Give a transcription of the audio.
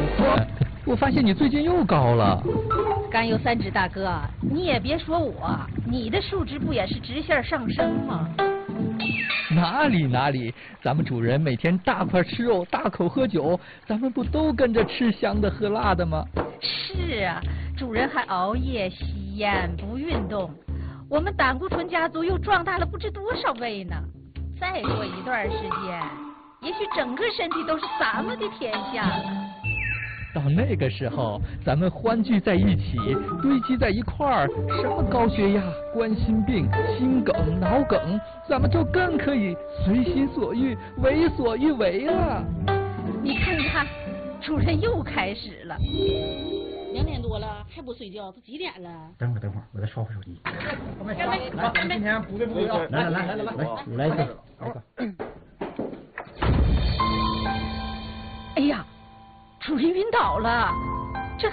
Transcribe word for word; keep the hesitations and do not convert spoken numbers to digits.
我我发现你最近又高了。 甘有三指大哥，你也别说我，你的数值不也是直线上升吗？ 哪里哪里，咱们主人每天大块吃肉，大口喝酒，咱们不都跟着吃香的喝辣的吗？ 是啊，主人还熬夜吸烟不运动，我们胆固醇家族又壮大了不知多少倍呢。再过一段时间，也许整个身体都是咱们的天下了。 到那个时候，咱们欢聚在一起，堆积在一块儿，什么高血压、冠心病、心梗、脑梗，咱们就更可以随心所欲、为所欲为了。 你看看，主人又开始了。 两点多了还不睡觉，都几点了？ 等会儿等会儿，我再刷会手机。 干杯！干杯！ 今天不对不对啊！来来来来来来，你来一个，来一个。 哎呀，主人晕倒了。